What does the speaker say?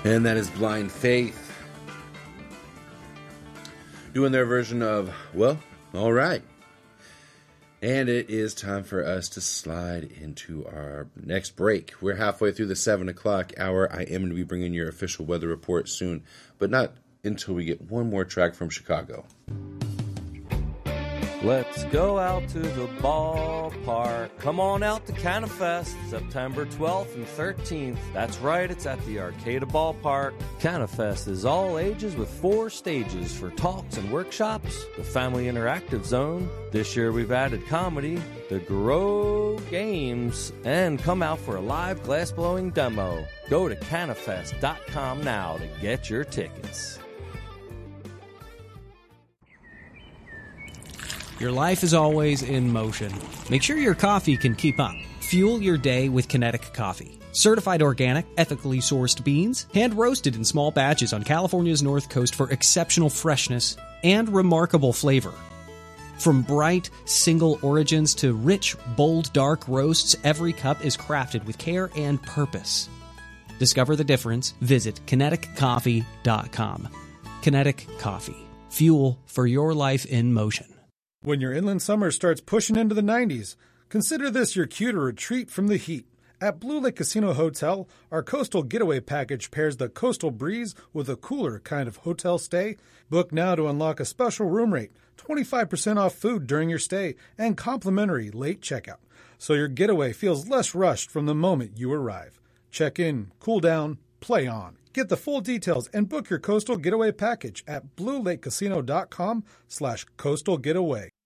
And that is Blind Faith doing their version of, well, all right. And it is time for us to slide into our next break. We're halfway through the 7 o'clock hour. I am going to be bringing your official weather report soon, but not until we get one more track from Chicago. Let's go out to the ballpark. Come on out to CanaFest, September 12th and 13th. That's right, it's at the Arcata Ballpark. CanaFest is all ages with 4 stages for talks and workshops, the Family Interactive Zone. This year we've added comedy, the Grow Games, and come out for a live glass-blowing demo. Go to canafest.com now to get your tickets. Your life is always in motion. Make sure your coffee can keep up. Fuel your day with Kinetic Coffee. Certified organic, ethically sourced beans, hand-roasted in small batches on California's North Coast for exceptional freshness and remarkable flavor. From bright, single origins to rich, bold, dark roasts, every cup is crafted with care and purpose. Discover the difference. Visit KineticCoffee.com. Kinetic Coffee. Fuel for your life in motion. When your inland summer starts pushing into the 90s, consider this your cue to retreat from the heat. At Blue Lake Casino Hotel, our Coastal Getaway Package pairs the coastal breeze with a cooler kind of hotel stay. Book now to unlock a special room rate, 25% off food during your stay, and complimentary late checkout, so your getaway feels less rushed from the moment you arrive. Check in, cool down, play on. Get the full details and book your Coastal Getaway Package at BlueLakeCasino.com/Coastal Getaway.